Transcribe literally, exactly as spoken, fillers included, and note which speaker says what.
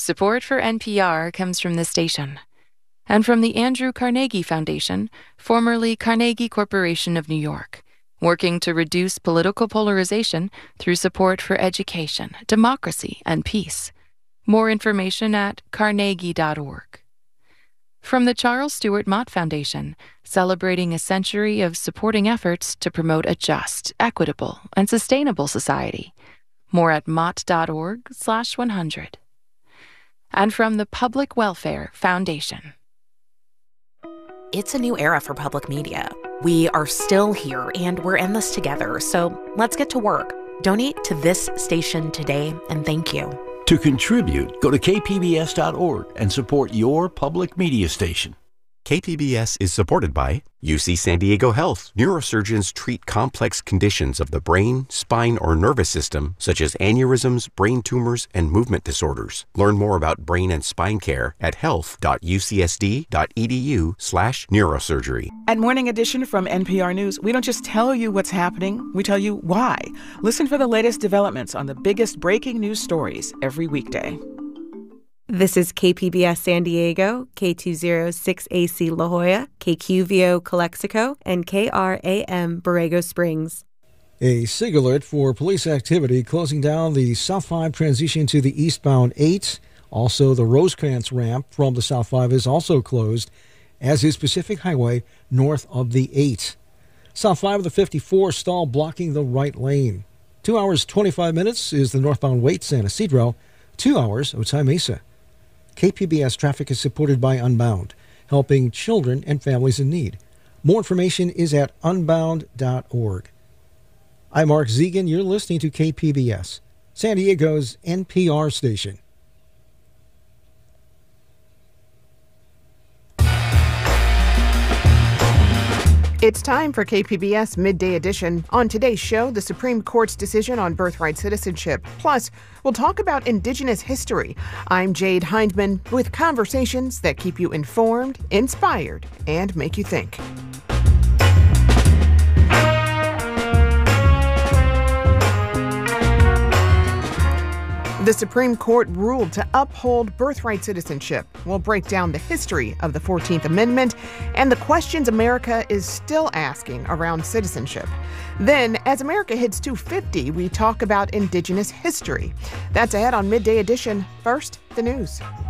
Speaker 1: Support for N P R comes from this station and from the Andrew Carnegie Foundation, formerly Carnegie Corporation of New York, working to reduce political polarization through support for education, democracy, and peace. More information at carnegie dot org. From the Charles Stewart Mott Foundation, celebrating a century of supporting efforts to promote a just, equitable, and sustainable society. More at mott dot org slash one hundred. And from the Public Welfare Foundation.
Speaker 2: It's a new era for public media. We are still here, and we're in this together, so let's get to work. Donate to this station today, and thank you.
Speaker 3: To contribute, go to k p b s dot org and support your public media station.
Speaker 4: K P B S is supported by U C San Diego Health. Neurosurgeons treat complex conditions of the brain, spine, or nervous system, such as aneurysms, brain tumors, and movement disorders. Learn more about brain and spine care at health dot u c s d dot e d u slash neurosurgery.
Speaker 5: At Morning Edition from N P R News, we don't just tell you what's happening, we tell you why. Listen for the latest developments on the biggest breaking news stories every weekday.
Speaker 6: This is K P B S San Diego, K two oh six A C La Jolla, K Q V O Calexico, and K R A M Borrego Springs.
Speaker 7: A SIG alert for police activity closing down the South five transition to the eastbound eight. Also, the Rosecrans ramp from the South five is also closed, as is Pacific Highway north of the eight. South five of the fifty-four stall blocking the right lane. Two hours, twenty-five minutes is the northbound wait, San Ysidro. Two hours, Otay Mesa. K P B S traffic is supported by Unbound, helping children and families in need. More information is at unbound dot org. I'm Mark Zegan. You're listening to K P B S, San Diego's N P R station.
Speaker 8: It's time for K P B S Midday Edition. On today's show, the Supreme Court's decision on birthright citizenship. Plus, we'll talk about Indigenous history. I'm Jade Hindman with conversations that keep you informed, inspired, and make you think. The Supreme Court ruled to uphold birthright citizenship. We'll break down the history of the fourteenth Amendment and the questions America is still asking around citizenship. Then, as America hits two fifty, we talk about Indigenous history. That's ahead on Midday Edition. First, the news.